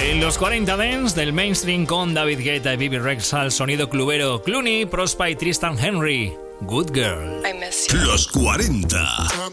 En los 40 Dance del mainstream con David Guetta y Bibi Rex al sonido clubero, Clooney, Prospa y Tristan Henry. Good Girl. I miss you. Los 40.